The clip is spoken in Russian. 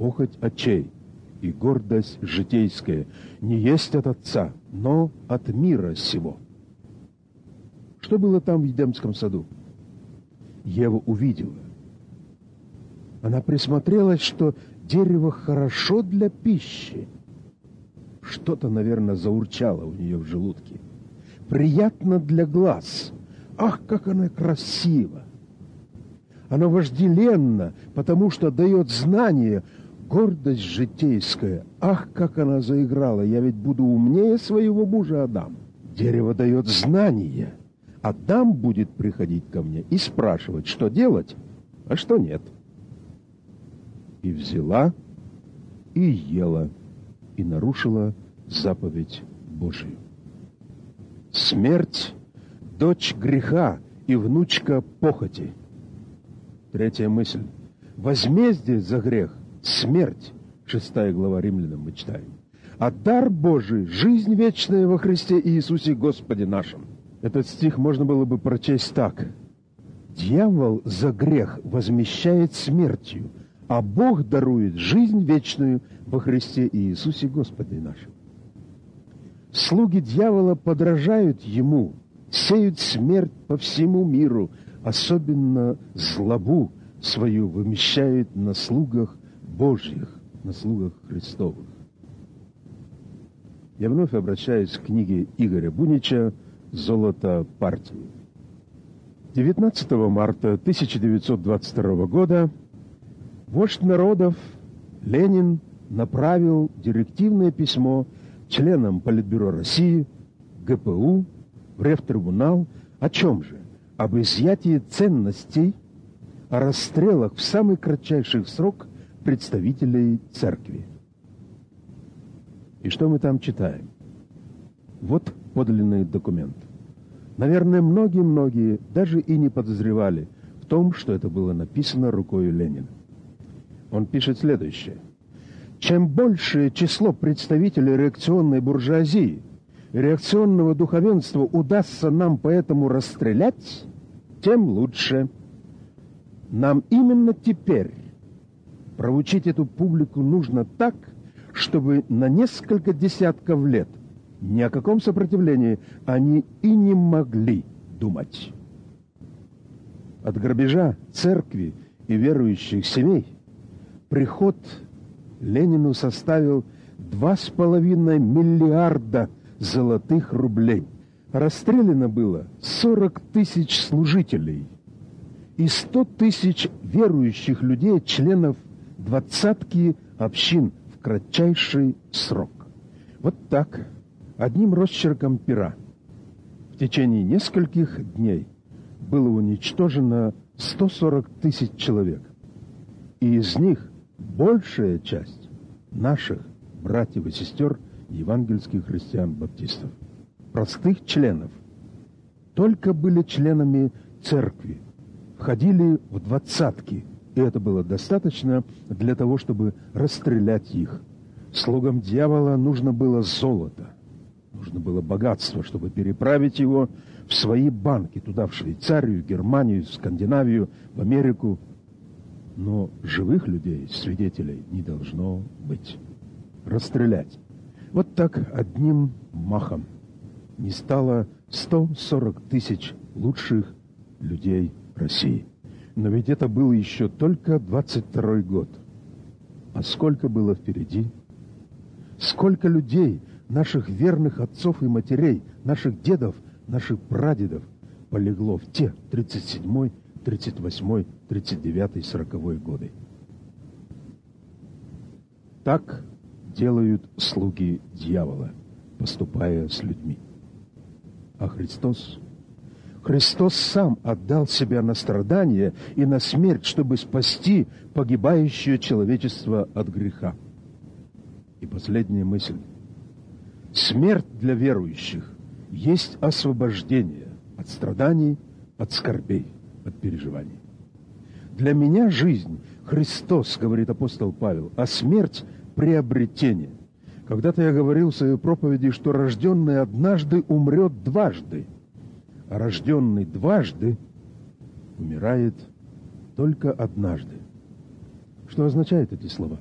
похоть очей и гордость житейская не есть от Отца, но от мира сего». Что было там в Едемском саду? Ева увидела. Она присмотрелась, что дерево хорошо для пищи. Что-то, наверное, заурчало у нее в желудке. Приятно для глаз. Ах, как она красива! Она вожделенна, потому что дает знание, гордость житейская. Ах, как она заиграла! Я ведь буду умнее своего мужа Адам. Дерево дает знание. Адам будет приходить ко мне и спрашивать, что делать, а что нет. И взяла, и ела, и нарушила заповедь Божию. Смерть — дочь греха и внучка похоти. Третья мысль. Возмездие за грех — смерть. 6 глава Римлянам мы читаем. А дар Божий — жизнь вечная во Христе Иисусе Господе нашим. Этот стих можно было бы прочесть так. Дьявол за грех возмещает смертью, а Бог дарует жизнь вечную во Христе Иисусе Господе нашим. Слуги дьявола подражают ему, сеют смерть по всему миру, особенно злобу свою вымещают на слугах Божьих, на слугах Христовых. Я вновь обращаюсь к книге Игоря Бунича «Золото партии». 19 марта 1922 года вождь народов Ленин направил директивное письмо членам Политбюро России, ГПУ, в Ревтрибунал. О чем же? Об изъятии ценностей, о расстрелах в самый кратчайший срок представителей церкви. И что мы там читаем? Вот подлинный документ. Наверное, многие даже и не подозревали в том, что это было написано рукой Ленина. Он пишет следующее. Чем большее число представителей реакционной буржуазии, реакционного духовенства удастся нам поэтому расстрелять, тем лучше. Нам именно теперь проучить эту публику нужно так, чтобы на несколько десятков лет ни о каком сопротивлении они и не могли думать. От грабежа церкви и верующих семей приход Ленину составил 2,5 миллиарда золотых рублей. Расстреляно было 40 тысяч служителей и 100 тысяч верующих людей, членов 20 общин в кратчайший срок. Вот так, одним росчерком пера, в течение нескольких дней было уничтожено 140 тысяч человек. И из них большая часть наших братьев и сестер евангельских христиан-баптистов, простых членов, только были членами церкви, входили в 20-ки, и это было достаточно для того, чтобы расстрелять их. Слугам дьявола нужно было золото, нужно было богатство, чтобы переправить его в свои банки, туда, в Швейцарию, Германию, Скандинавию, в Америку. Но живых людей, свидетелей, не должно быть. Расстрелять. Вот так одним махом не стало 140 тысяч лучших людей России. Но ведь это был еще только 22-й год. А сколько было впереди? Сколько людей, наших верных отцов и матерей, наших дедов, наших прадедов полегло в те 37-й, 38-й, 39-й, 40-й годы. Так делают слуги дьявола, поступая с людьми. А Христос сам отдал себя на страдания и на смерть, чтобы спасти погибающее человечество от греха. И последняя мысль. Смерть для верующих есть освобождение от страданий, от скорбей, от переживаний. Для меня жизнь — Христос, говорит апостол Павел, а смерть — приобретение. Когда-то я говорил в своей проповеди, что рожденный однажды умрет дважды, а рожденный дважды умирает только однажды. Что означают эти слова?